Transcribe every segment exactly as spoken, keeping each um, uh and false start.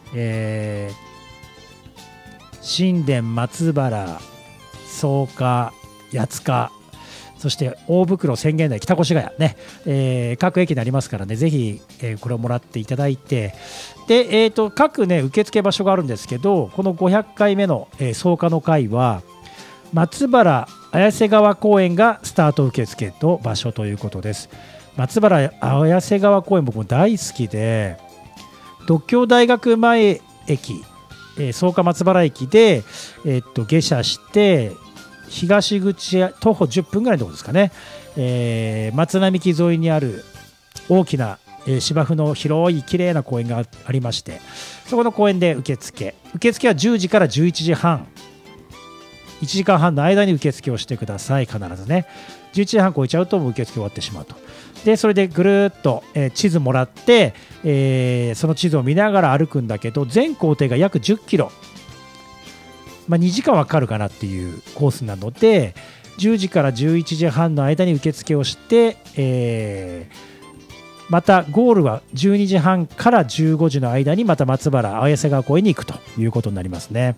えー、新田、松原、草加、八塚、そして大袋、浅間台、北越谷ね、えー、各駅になりますからね、ぜひ、えー、これをもらっていただいて、で、えーと、各ね受付場所があるんですけど、このごひゃっかいめの、えー、草加の会は松原綾瀬川公園がスタート受付の場所ということです。松原綾瀬川公園、僕も大好きで、獨協大学前駅、えー、草加松原駅で、えー、と下車して東口徒歩じゅっぷんぐらいのところですかね、えー、松並木沿いにある大きな、えー、芝生の広い綺麗な公園がありまして、そこの公園で受付受付はじゅうじからじゅういちじはん、いちじかんはんの間に受付をしてください。必ずね、じゅういちじはん超えちゃうともう受付終わってしまうと。でそれでぐるっと、えー、地図もらって、えー、その地図を見ながら歩くんだけど、全行程が約じゅっキロ、まあ、にじかんはかかるかなっていうコースなので、じゅうじからじゅういちじはんの間に受付をして、えー、またゴールはじゅうにじはんからじゅうごじの間にまた松原綾瀬川公園に行くということになりますね。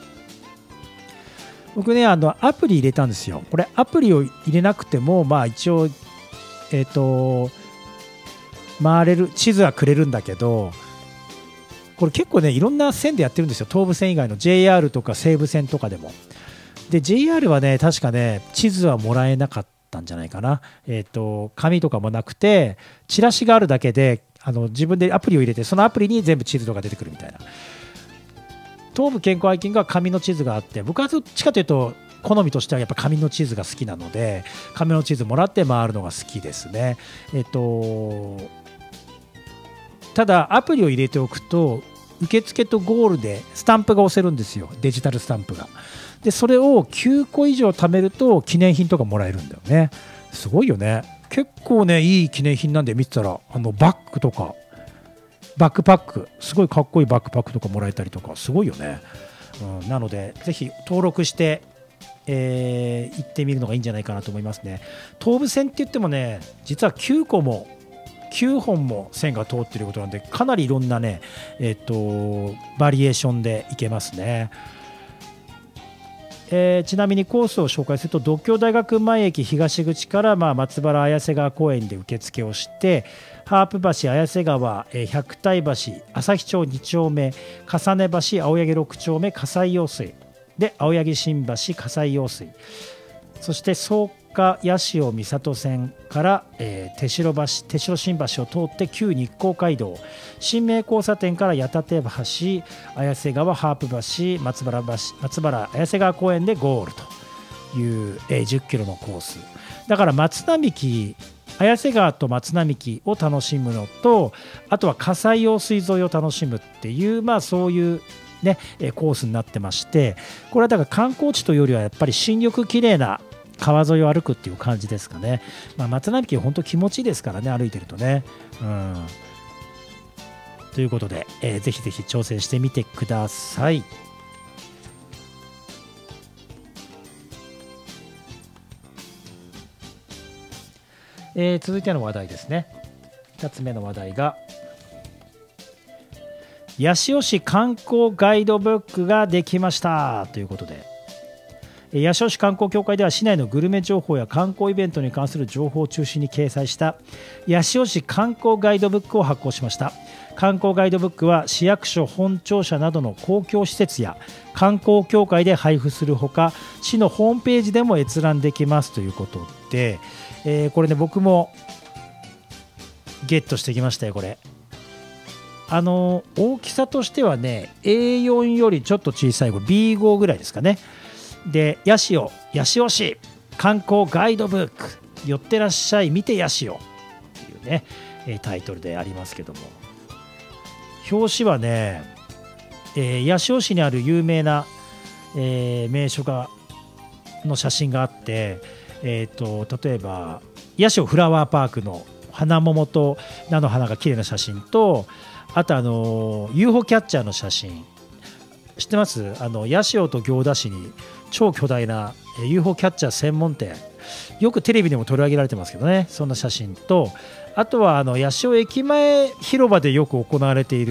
僕ね、あのアプリ入れたんですよ。これアプリを入れなくても、まあ一応えっと回れる、地図はくれるんだけど、これ結構ねいろんな線でやってるんですよ。東武線以外の ジェイアール とか西武線とかでも。で ジェイアール はね確かね地図はもらえなかったんじゃないかな。えっと紙とかもなくてチラシがあるだけで、あの自分でアプリを入れて、そのアプリに全部地図とか出てくるみたいな。東武健康ハイキングは紙の地図があって、僕はどっちかというと好みとしてはやっぱ紙の地図が好きなので、紙の地図もらって回るのが好きですね。えっとただアプリを入れておくと受付とゴールでスタンプが押せるんですよ、デジタルスタンプが。でそれをきゅうこ以上貯めると記念品とかもらえるんだよね。すごいよね。結構ねいい記念品なんで、見てたらあのバッグとかバックパック、すごいかっこいいバックパックとかもらえたりとか、すごいよね。うん、なのでぜひ登録して、えー、行ってみるのがいいんじゃないかなと思いますね。東武線って言ってもね、実はきゅうこもきゅうほんも線が通っていることなんで、かなりいろんなね、えー、とバリエーションで行けますね。えー、ちなみにコースを紹介すると、獨協大学前駅東口から、まあ、松原綾瀬川公園で受付をして、ハープ橋、綾瀬川、百体橋、旭町に丁目、重ね橋、青柳ろく丁目、葛西用水で、青柳新橋、葛西用水、そして草加八潮三郷線から、えー、手代橋、手代新橋を通って旧日光街道、新名交差点から矢立橋、綾瀬川、ハープ橋、松原橋、松原綾瀬川公園でゴールという、えー、じゅっキロのコースだから、松並木、綾瀬川と松並木を楽しむのと、あとは葛西用水沿いを楽しむっていう、まあそういうねコースになってまして、これはだから観光地というよりはやっぱり新緑きれいな川沿いを歩くっていう感じですかね。まあ、松並木は本当気持ちいいですからね、歩いてるとね。うん、ということで、えー、ぜひぜひ挑戦してみてください。えー、続いての話題ですね。ふたつめの話題が、八潮市観光ガイドブックができましたということで、八潮市観光協会では市内のグルメ情報や観光イベントに関する情報を中心に掲載した八潮市観光ガイドブックを発行しました。観光ガイドブックは市役所、本庁舎などの公共施設や観光協会で配布するほか、市のホームページでも閲覧できますということで、えー、これね僕もゲットしてきましたよ。これあの大きさとしてはね エーよん よりちょっと小さい、これ ビーご ぐらいですかね。で、八潮、八潮市観光ガイドブック、寄ってらっしゃい見て八潮っていうね、えー、タイトルでありますけども、表紙はね、えー、八潮市にある有名な、えー、名所がの写真があって、えー、と例えば八潮フラワーパークの花桃と菜の花が綺麗な写真と、あとあの ユーフォー キャッチャーの写真知ってます？あの八潮と行田市に超巨大な ユーフォー キャッチャー専門店、よくテレビでも取り上げられてますけどね、そんな写真と、あとはあの八潮駅前広場でよく行われている